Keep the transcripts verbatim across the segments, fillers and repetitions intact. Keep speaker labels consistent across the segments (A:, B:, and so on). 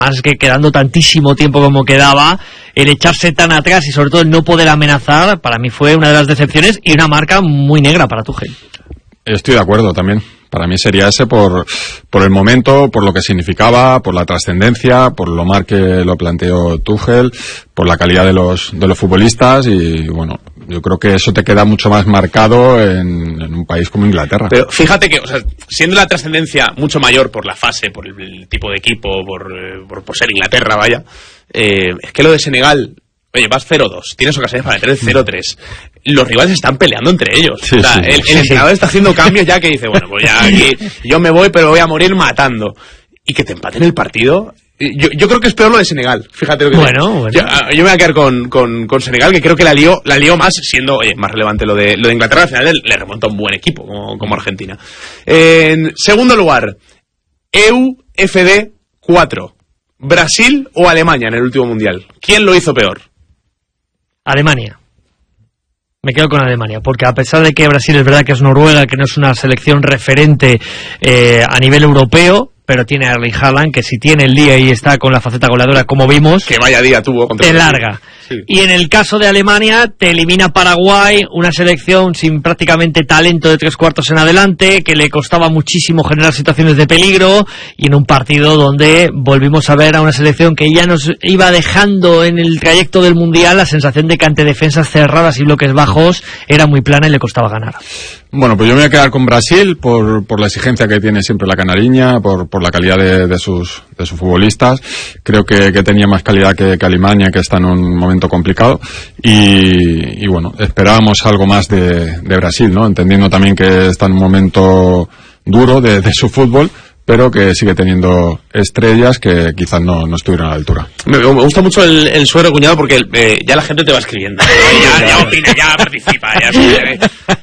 A: más que quedando tantísimo tiempo como quedaba, el echarse tan atrás y sobre todo el no poder amenazar, para mí fue una de las decepciones y una marca muy negra para Tuchel.
B: Estoy de acuerdo también. Para mí sería ese por, por el momento, por lo que significaba, por la trascendencia, por lo mal que lo planteó Tuchel, por la calidad de los, de los futbolistas y bueno, yo creo que eso te queda mucho más marcado en, en un país como Inglaterra.
C: Pero fíjate que, o sea, siendo la trascendencia mucho mayor por la fase, por el, el tipo de equipo, por, por, por ser Inglaterra, vaya, eh, es que lo de Senegal, oye, vas cero dos, tienes ocasiones para meter el cero tres. Los rivales están peleando entre ellos.
B: Sí,
C: o sea,
B: sí,
C: el, el
B: sí,
C: entrenador
B: sí.
C: está haciendo cambios ya que dice, bueno, pues ya aquí yo me voy, pero voy a morir matando. Y que te empaten el partido. Yo, yo creo que es peor lo de Senegal. Fíjate lo que
A: bueno,
C: digo.
A: bueno.
C: Yo, yo me voy a quedar con, con, con Senegal, que creo que la lió, la lió más, siendo oye, más relevante lo de, lo de Inglaterra. Al final le, le remonta un buen equipo, como, como Argentina. En segundo lugar, E U F D cuatro. ¿Brasil o Alemania en el último mundial? ¿Quién lo hizo peor?
A: Alemania. Me quedo con Alemania, porque a pesar de que Brasil es verdad que es Noruega, que no es una selección referente eh, a nivel europeo, pero tiene a Erling Haaland, que si tiene el día y está con la faceta goleadora, como vimos,
C: que vaya día tuvo contra
A: te larga. Sí. Y en el caso de Alemania, te elimina Paraguay, una selección sin prácticamente talento de tres cuartos en adelante, que le costaba muchísimo generar situaciones de peligro, y en un partido donde volvimos a ver a una selección que ya nos iba dejando en el trayecto del Mundial la sensación de que ante defensas cerradas y bloques bajos era muy plana y le costaba ganar.
B: Bueno, pues yo me voy a quedar con Brasil por, por la exigencia que tiene siempre la canariña, por, por la calidad de, de sus de sus futbolistas. Creo que, que tenía más calidad que, que Alemania, que está en un momento complicado. Y, y bueno, esperábamos algo más de, de Brasil, ¿no? Entendiendo también que está en un momento duro de, de su fútbol, pero que sigue teniendo estrellas que quizás no, no estuvieron a la altura.
C: Me, me gusta mucho el, el suero, cuñado, porque eh, ya la gente te va escribiendo. Ya, ya opina, ya participa. Ya se,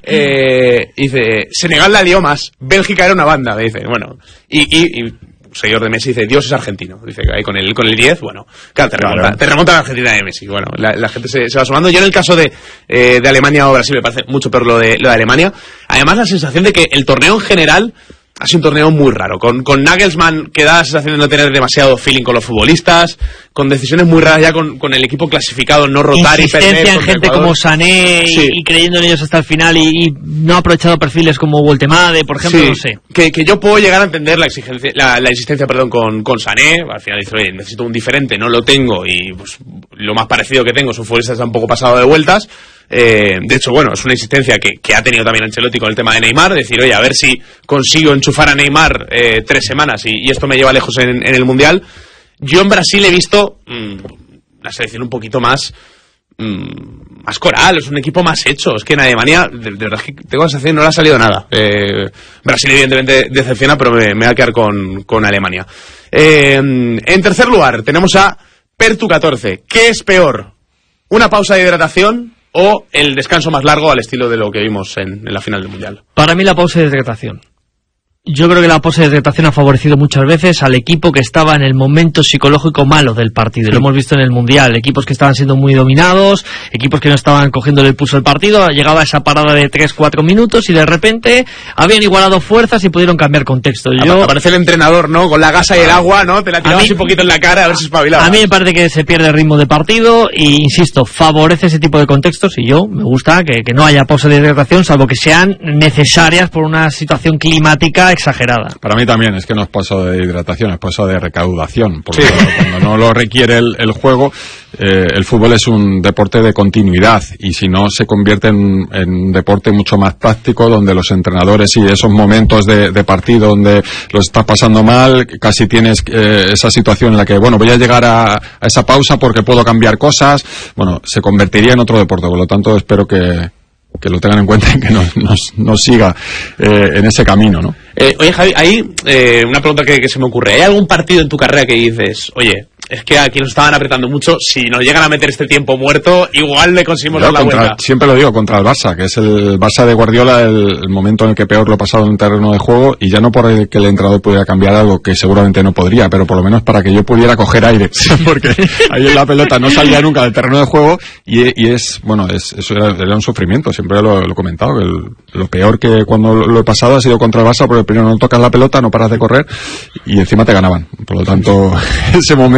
C: eh, dice, Senegal la lió más, Bélgica era una banda, me dice. Bueno, y, y, y señor de Messi dice, Dios es argentino. Dice, ahí con el, con el diez, bueno, claro, te remonta, claro. te remonta la Argentina de Messi. Bueno, la, la gente se, se va sumando. Yo en el caso de, eh, de Alemania o Brasil me parece mucho peor lo de, lo de Alemania. Además, la sensación de que el torneo en general ha sido un torneo muy raro, con, con Nagelsmann que da la sensación de no tener demasiado feeling con los futbolistas, con decisiones muy raras ya con, con el equipo clasificado, no rotar y perder.
A: Insistencia en gente Ecuador. Como Sané y, sí. y creyendo en ellos hasta el final y, y no ha aprovechado perfiles como Woltemade, por ejemplo,
C: sí.
A: no sé.
C: Que, que yo puedo llegar a entender la exigencia, la, la insistencia, perdón, con, con Sané. Al final dice, oye, necesito un diferente, no lo tengo y pues lo más parecido que tengo son futbolistas un poco pasado de vueltas. Eh, de hecho, bueno, es una insistencia que, que ha tenido también Ancelotti con el tema de Neymar, decir, oye, a ver si consigo enchufar a Neymar eh, tres semanas y, y esto me lleva lejos en, en el Mundial. Yo en Brasil he visto mmm, la selección un poquito más mmm, más coral, es un equipo más hecho. Es que en Alemania, de, de verdad que tengo la sensación no le ha salido nada. Eh, Brasil evidentemente decepciona, pero me, me voy a quedar con, con Alemania. Eh, en tercer lugar tenemos a Pertu catorce. ¿Qué es peor? ¿Una pausa de hidratación o el descanso más largo al estilo de lo que vimos en, en la final del Mundial?
A: Para mí la pausa de hidratación. Yo creo que la pausa de hidratación ha favorecido muchas veces al equipo que estaba en el momento psicológico malo del partido. Sí. Lo hemos visto en el Mundial. Equipos que estaban siendo muy dominados, equipos que no estaban cogiéndole el pulso al partido. Llegaba esa parada de tres cuatro minutos y de repente habían igualado fuerzas y pudieron cambiar contexto. Yo,
C: Aparece el entrenador, ¿no? Con la gasa y el agua, ¿no? Te la tirabas mí, un poquito en la cara a ver si espabilaba.
A: A mí me parece que se pierde el ritmo de partido y, insisto, favorece ese tipo de contextos y yo me gusta que, que no haya pausa de hidratación, salvo que sean necesarias por una situación climática exagerada.
B: Para mí también es que no es paso de hidratación, es paso de recaudación, porque sí. cuando no lo requiere el, el juego, eh, el fútbol es un deporte de continuidad y si no se convierte en, en un deporte mucho más táctico donde los entrenadores y esos momentos de, de partido donde lo estás pasando mal, casi tienes eh, esa situación en la que, bueno, voy a llegar a, a esa pausa porque puedo cambiar cosas, bueno, se convertiría en otro deporte, por lo tanto espero que que lo tengan en cuenta y que nos, nos, nos siga eh, en ese camino, ¿no?
C: Eh, oye, Javi, hay eh, una pregunta que, que se me ocurre. ¿Hay algún partido en tu carrera que dices, oye, es que aquí nos estaban apretando mucho, si nos llegan a meter este tiempo muerto, igual le conseguimos dar la
B: contra,
C: vuelta.
B: Siempre lo digo, contra el Barça, que es el Barça de Guardiola, el, el momento en el que peor lo ha pasado en el terreno de juego, y ya no por el que el entrenador pudiera cambiar algo, que seguramente no podría, pero por lo menos para que yo pudiera coger aire, porque ahí en la pelota no salía nunca del terreno de juego, y, y es, bueno, es, eso era, era un sufrimiento, siempre lo, lo he comentado, que el, lo peor que cuando lo, lo he pasado ha sido contra el Barça, porque primero no tocas la pelota, no paras de correr, y encima te ganaban. Por lo tanto, ese momento